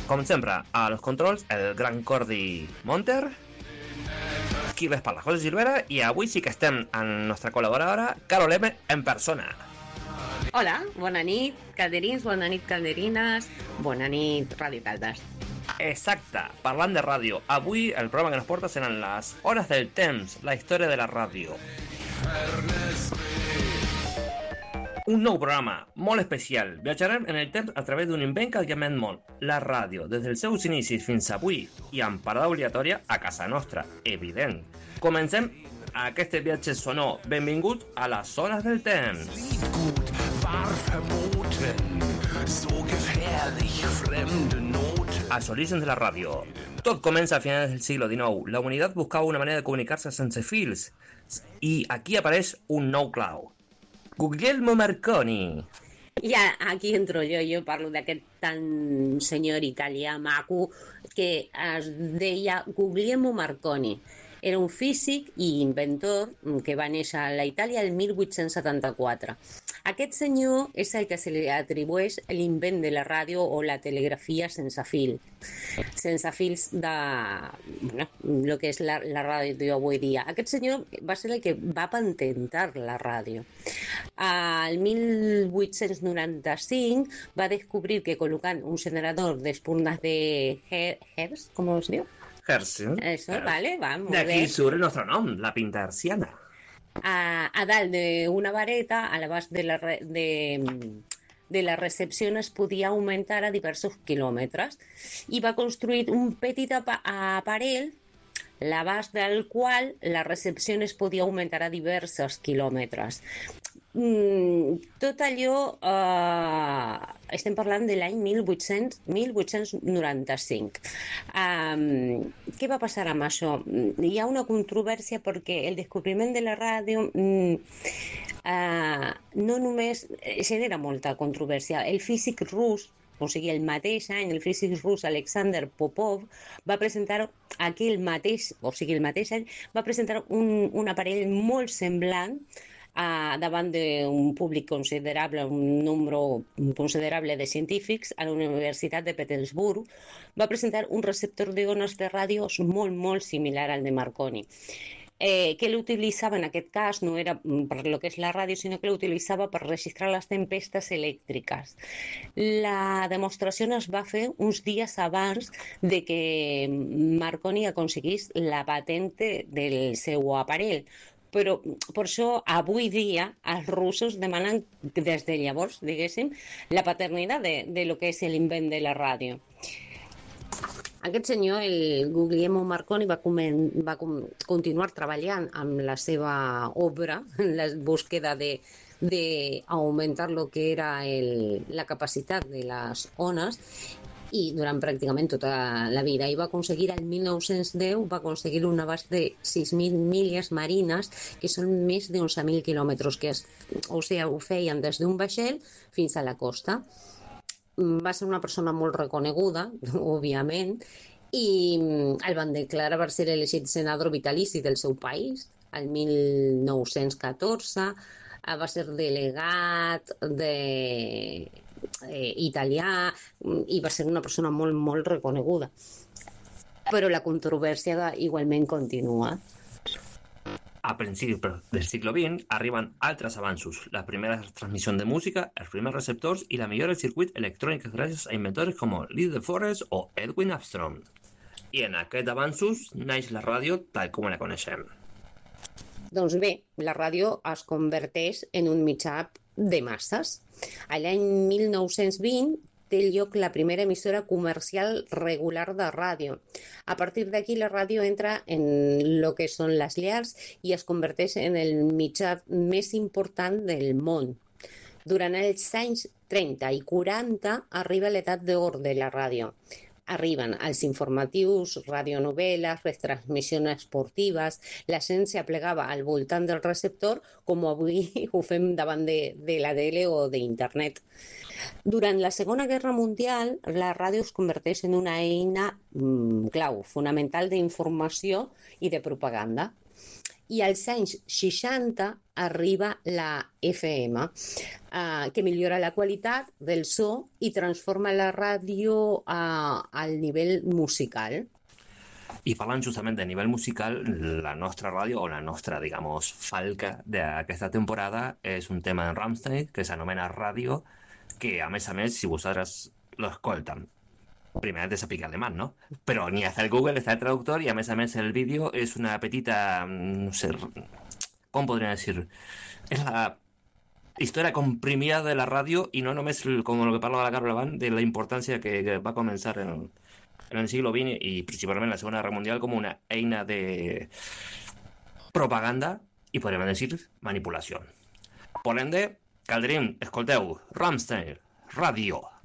Com sempre, a los controls, el gran Cordi Monter, qui ves per la José Silvera, i avui sí que estem amb nostra col·laboradora, Carol M, en persona. Hola, bona nit, calderins, bona nit, calderines, bona nit, Ràdio Caldes. Exacte, parlant de ràdio, avui el programa que nos porta seran les hores del temps, la història de la ràdio. Un nou programa molt especial. Viatjarem en el temps a través d'un invent que ha canviat molt, la ràdio, des dels seus inicis fins avui, i amb parada obligatòria a casa nostra, evident. Comencem aquest viatge sonor. Benvinguts a les hores del temps. Als orígens de la ràdio. Tot comença a finals del siglo XIX. La humanitat buscava una manera de comunicar-se sense fils. I aquí apareix un nou clau. Guglielmo Marconi. Ja, aquí entro jo parlo d'aquest tan senyor italià maco que es deia Guglielmo Marconi. Era un físic i inventor que va néixer a la Itàlia el 1874. Aquest senyor és el que se li atribueix l'invent de la ràdio o la telegrafia sense fil. Sense fils de lo que és la ràdio avui dia. Aquest senyor va ser el que va patentar la ràdio. Al 1895 va descobrir que col·locant un generador d'espuntes de Hertz, com es diu? Hertz. Eso, vale, va, molt bé. D'aquí surt el nostre nom, la pinta hertziana. A dalt d'una vareta, a l'abast de la recepció es podia augmentar a diversos quilòmetres i va construir un petit aparell l'abast del qual la recepció es podia augmentar a diversos quilòmetres. Tot allò estem parlant de l'any 1895. Què va passar amb això? Hi ha una controvèrsia perquè el descobriment de la ràdio no només genera molta controvèrsia. El físic rus, o sigui, el mateix any, el físic rus Alexander Popov va presentar el mateix any, va presentar un aparell molt semblant davant d'un públic considerable, un nombre considerable de científics a la Universitat de Petersburg. Va presentar un receptor d'ones de ràdio molt, molt similar al de Marconi. Que l'utilitzava en aquest cas no era per lo que és la ràdio, sinó que l'utilitzava per registrar les tempestes elèctriques. La demostració es va fer uns dies abans de que Marconi aconseguís la patente del seu aparell. Però per això avui dia els russos demanen des de llavors, diguéssim, la paternitat de lo que és l'invent de la ràdio. Aquest senyor, el Guglielmo Marconi, va continuar treballant amb la seva obra, la búsqueda d'augmentar lo que era la capacitat de les ones, i durant pràcticament tota la vida. I va aconseguir, el 1910, va aconseguir un abast de 6.000 milles marines, que són més de 11.000 quilòmetres, o sigui, ho feien des d'un vaixell fins a la costa. Va ser una persona molt reconeguda, òbviament, i el van declarar per ser elegit senador vitalici del seu país, el 1914, va ser delegat italià i va ser una persona molt, molt reconeguda. Però la controvèrsia igualment continua. A principis del segle XX arriben altres avanços, la primera transmissió de música, els primers receptors i la millora del circuit electrònic gràcies a inventors com Lee De Forest o Edwin Armstrong. I en aquests avanços naix la ràdio tal com la coneixem. Doncs bé, la ràdio es converteix en un mitjà de masses. A l'any 1920 té lloc la primera emissora comercial regular de ràdio. A partir d'aquí la ràdio entra en el que són les llars i es converteix en el mitjà més important del món. Durant els anys 30 i 40 arriba l'edat d'or de la ràdio. Arriben els informatius, radionovel·les, retransmissions esportives, la gent s'aplegava al voltant del receptor com avui ho fem davant de la tele o d'internet. Durant la Segona Guerra Mundial, la ràdio es converteix en una eina clau, fonamental d'informació i de propaganda. i als anys 60 arriba la FM, que millora la qualitat del so i transforma la ràdio al nivell musical. I parlant justament de nivell musical, la nostra ràdio, o la nostra, digamos, falca d'aquesta temporada és un tema de Rammstein que s'anomena Ràdio, que a més, si vosaltres lo escolten, primer has de saber alemán, ¿no? Però ni hacer Google està el traductor i a més el vídeo és una petita, no sé, com podria dir? És la història comprimida de la ràdio i no només, com el que parlava la Carla abans, de la importància que va començar en el siglo XX i principalment la Segona Guerra Mundial com una eina de propaganda i, podríem dir, manipulació. Por ende, caldríem, escolteu, Rammstein, Ràdio.